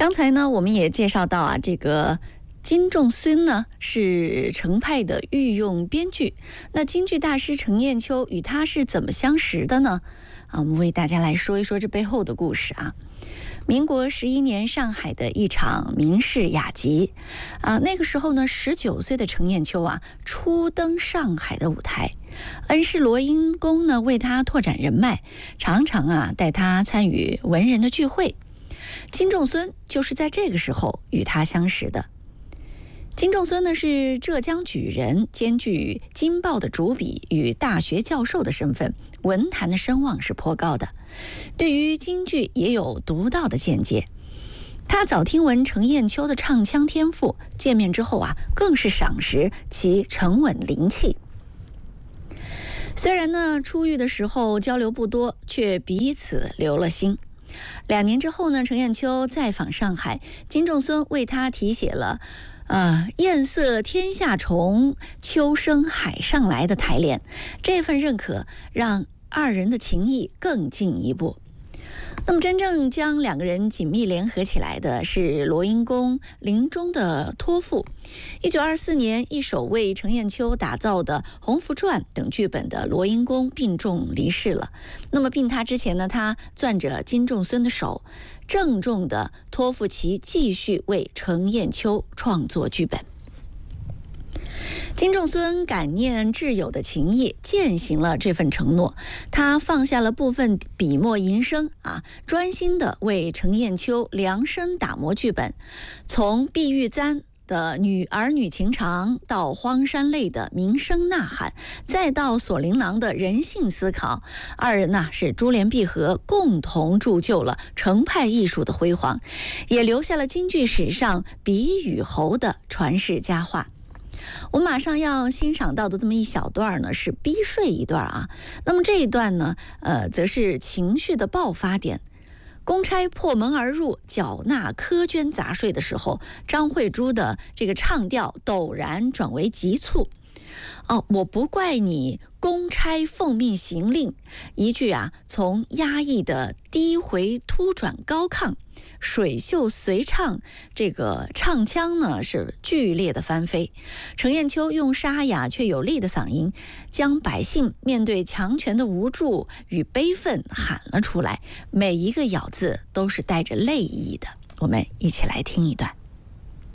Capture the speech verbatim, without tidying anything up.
刚才呢，我们也介绍到啊，这个金仲孙呢是程派的御用编剧。那京剧大师程砚秋与他是怎么相识的呢？啊，我们为大家来说一说这背后的故事啊。民国十一年，上海的一场名士雅集啊，那个时候呢，十九岁的程砚秋啊，初登上海的舞台。恩师罗英公呢，为他拓展人脉，常常啊带他参与文人的聚会。金仲孙就是在这个时候与他相识的。金仲孙呢是浙江举人，兼具《金报》的主笔与大学教授的身份，文坛的声望是颇高的，对于京剧也有独到的见解。他早听闻程砚秋的唱腔天赋，见面之后啊，更是赏识其沉稳灵气。虽然呢初遇的时候交流不多，却彼此留了心。两年之后呢，程砚秋再访上海，金仲孙为他题写了呃，艳色天下重，秋生海上来的台联。这份认可让二人的情谊更进一步。那么真正将两个人紧密联合起来的是罗英公临终的托付。一九二四年，一手为程砚秋打造的《洪福传》等剧本的罗英公病重离世了。那么病榻之前呢，他攥着金仲孙的手，郑重地托付其继续为程砚秋创作剧本。金仲孙感念挚友的情谊，践行了这份承诺。他放下了部分笔墨营生啊，专心地为程砚秋量身打磨剧本。从碧玉簪的女儿女情长，到荒山泪的鸣声呐喊，再到锁麟囊的人性思考，二人呐、啊、是珠联璧合，共同铸就了程派艺术的辉煌，也留下了京剧史上笔与侯的传世佳话。我们马上要欣赏到的这么一小段呢，是逼睡一段啊。那么这一段呢，呃，则是情绪的爆发点。公差破门而入，缴纳苛捐杂税的时候，张慧珠的这个唱调陡然转为急促。哦，我不怪你，公差奉命行令。一句啊，从压抑的低回突转高亢，水袖随唱，这个唱腔呢是剧烈的翻飞。程砚秋用沙哑却有力的嗓音，将百姓面对强权的无助与悲愤喊了出来，每一个咬字都是带着泪意的。我们一起来听一段。